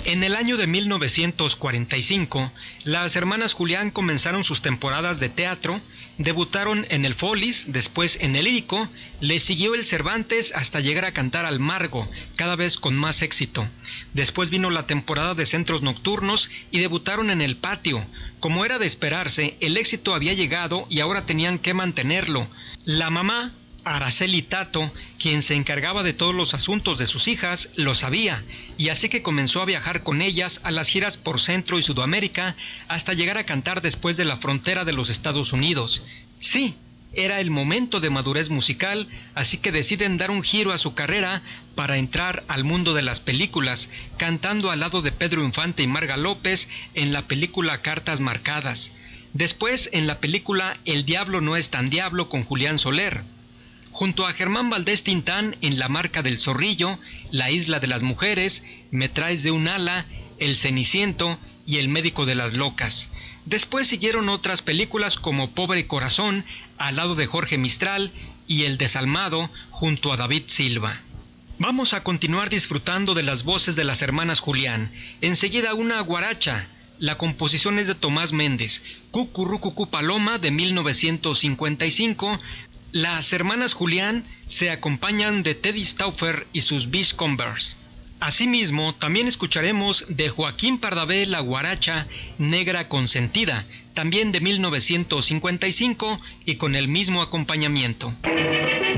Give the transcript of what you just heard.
En el año de 1945, las hermanas Julián comenzaron sus temporadas de teatro, debutaron en el Follies, después en el Lírico, le siguió el Cervantes hasta llegar a cantar al Margo, cada vez con más éxito. Después vino la temporada de centros nocturnos y debutaron en el Patio. Como era de esperarse, el éxito había llegado y ahora tenían que mantenerlo. La mamá, Araceli Tato, quien se encargaba de todos los asuntos de sus hijas, lo sabía, y así que comenzó a viajar con ellas a las giras por Centro y Sudamérica hasta llegar a cantar después de la frontera de los Estados Unidos. Sí, era el momento de madurez musical, así que deciden dar un giro a su carrera para entrar al mundo de las películas, cantando al lado de Pedro Infante y Marga López en la película Cartas Marcadas. Después en la película El Diablo no es tan diablo con Julián Soler. Junto a Germán Valdés Tintán en La marca del zorrillo, La isla de las mujeres, Me traes de un ala, El ceniciento y El médico de las locas. Después siguieron otras películas como Pobre corazón, al lado de Jorge Mistral, y El desalmado, junto a David Silva. Vamos a continuar disfrutando de las voces de las hermanas Julián. Enseguida una guaracha. La composición es de Tomás Méndez, Cucurrucucú Paloma de 1955. Las hermanas Julián se acompañan de Teddy Stauffer y sus Beachcombers. Asimismo, también escucharemos de Joaquín Pardavé la guaracha Negra Consentida, también de 1955 y con el mismo acompañamiento.